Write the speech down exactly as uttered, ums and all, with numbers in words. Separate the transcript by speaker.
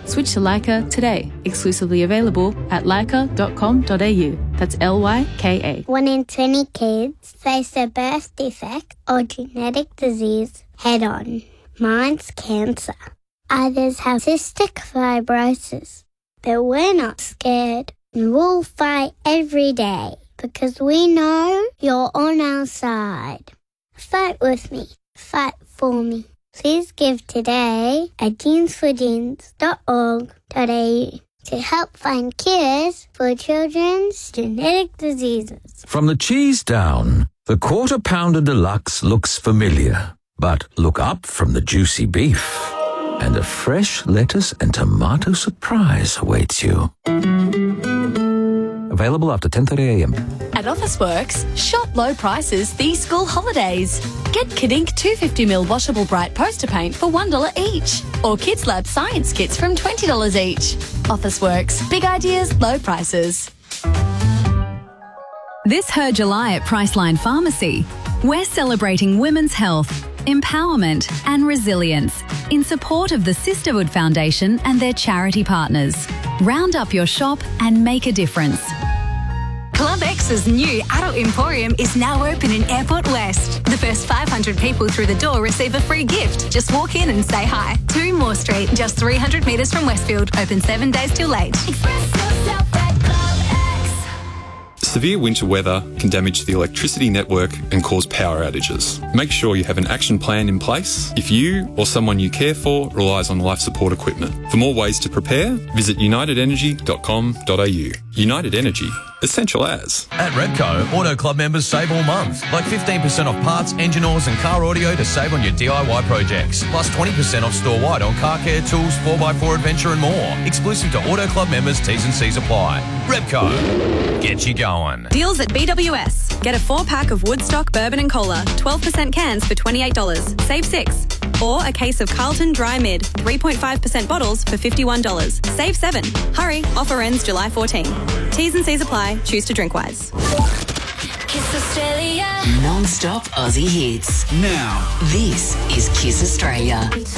Speaker 1: Switch to Leica today. Exclusively available at leica dot com dot a u. That's L Y K A.
Speaker 2: One in twenty kids face a birth defect or genetic disease head-on. Mine's cancer. Others have cystic fibrosis. But we're not scared. We'll fight every day because we know you're on our side. Fight with me. Fight for me. Please give today at jeans for jeans dot org dot a u to help find cures for children's genetic diseases.
Speaker 3: From the cheese down, the Quarter Pounder Deluxe looks familiar. But look up from the juicy beef, and a fresh lettuce and tomato surprise awaits you. Available after ten thirty a m.
Speaker 4: At Officeworks, shop low prices these school holidays. Get Kidink two hundred fifty milliliter washable bright poster paint for one dollar each. Or Kids Lab science kits from twenty dollars each. Officeworks, big ideas, low prices.
Speaker 5: This Her July at Priceline Pharmacy, we're celebrating women's health, empowerment and resilience in support of the Sisterhood Foundation and their charity partners. Round up your shop and make a difference.
Speaker 6: Club X's new adult emporium is now open in Airport West. The first five hundred people through the door receive a free gift. Just walk in and say hi. two Moore Street, just three hundred metres from Westfield. Open seven days till late. Express yourself at Club X.
Speaker 7: Severe winter weather can damage the electricity network and cause power outages. Make sure you have an action plan in place if you or someone you care for relies on life support equipment. For more ways to prepare, visit united energy dot com dot a u. United Energy, essential as.
Speaker 8: At Repco, Auto Club members save all month. Like fifteen percent off parts, engine oils and car audio to save on your D I Y projects. Plus twenty percent off store-wide on car care, tools, four by four adventure and more. Exclusive to Auto Club members, T's and C's apply. Repco, get you going.
Speaker 9: Deals at B W S. Get a four-pack of Woodstock Bourbon and Cola, twelve percent cans for twenty-eight dollars. Save six. Or a case of Carlton Dry Mid, three point five percent bottles for fifty-one dollars. Save seven. Hurry, offer ends July fourteenth. T's and C's apply. Choose to drink wise.
Speaker 10: Kiss Australia. Non-stop Aussie hits. Now. This is Kiss Australia.